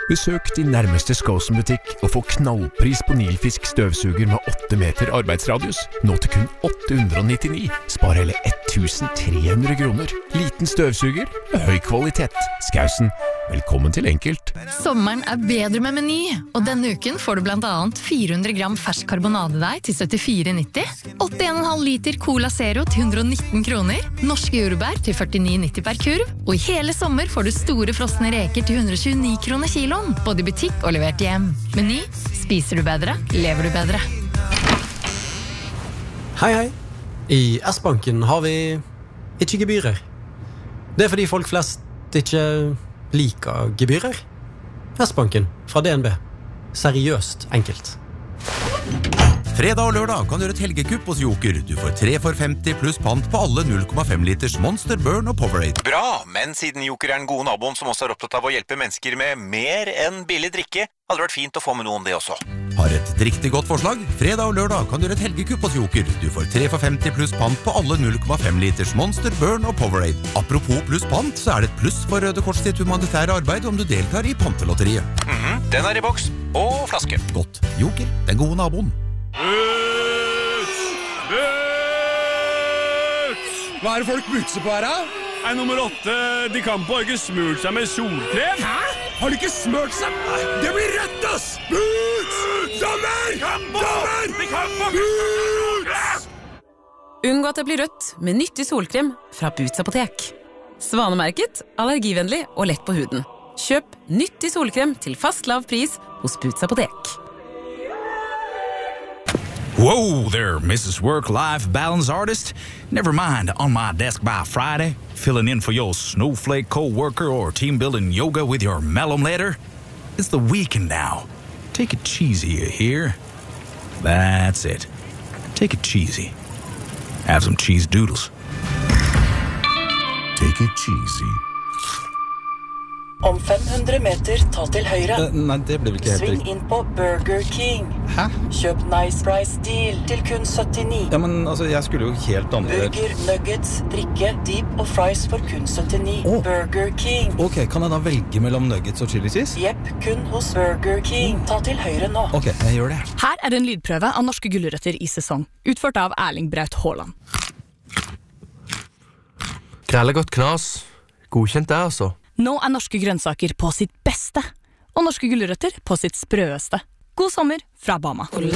Besøk din nærmeste Skåsen-butikk og få knallpris på Nilfisk støvsuger med 8 meter arbeidsradius. Nå til kun 899. Spar hele 1300 kroner. Liten støvsuger med høy kvalitet. Skåsen, velkommen til enkelt. Sommeren bedre med Meny, og denne uken får du blant annet 400 gram fersk karbonadedeig til 74,90, 81,5 liter Cola Zero til 119 kroner, norske jordbær til 49,90 per kurv, og i hele sommer får du store frosne reker til 129 kroner kiloen, både i butikk og levert hjem. Meny, spiser du bedre, lever du bedre. Hei, hei. I S-banken har vi ikke gebyrer. Det fordi folk flest ikke liker gebyrer. S-banken fra DNB. Seriøst enkelt. Fredag og lørdag kan du gjøre et helgekupp hos Joker. Du får 3 for 50 pluss pant på alle 0,5 liters Monster, Burn og Powerade. Bra, men siden Joker den gode naboen som også opptatt av å hjelpe mennesker med mer enn billig drikke, hadde det vært fint å få med noe om det også. Har et riktig godt forslag? Fredag og lørdag kan du gjøre et helgekupp hos Joker. Du får 3 for 50 pluss pant på alle 0,5 liters Monster, Burn og Powerade. Apropos pluss pant, så det et pluss for Røde Kors sitt humanitære arbeid om du deltar i pantelotteriet. Den i boks, og flaske. Godt. Joker, den gode naboen. Hva det folk butser på her, da? Nummer 8, de kan på ikke smurt seg med solkrem. Hæ? Har de ikke smurt seg? Det blir rødt, ass! Boots! Dommer! Dommer! Boots! Unngå at det blir rødt med nyttig solkrem fra Boots apotek. Svanemerket, allergivennlig og lett på huden. Kjøp nyttig solkrem til fast lav pris hos Boots apotek. Whoa there, Mrs. Work-Life Balance Artist. Never mind on my desk by Friday, filling in for your snowflake co-worker or team-building yoga with your malum letter. It's the weekend now. Take it cheesy, you hear? That's it. Take it cheesy. Have some cheese doodles. Take it cheesy. Om 500 meter, ta til høyre. Nei, det blir vel ikke helt Sving riktig. inn på Burger King. Hæ? Kjøp Nice Price Deal til kun 79. Ja, men altså, jeg skulle jo helt andre... Burger, nuggets, drikke, deep og fries for kun 79. Burger King. Ok, kan jeg da velge mellom nuggets og chili cheese? Jepp, kun hos Burger King. Ta til høyre nå. Ok, jeg gjør det. Her en lydprøve av norske gulrøtter i sesong, utført av Erling Braut Haaland. Grellegodt knas. Godkjent det, altså. Nå norske grønnsaker på sitt beste, og norske gulrøtter på sitt sprøeste. God sommer fra Bama.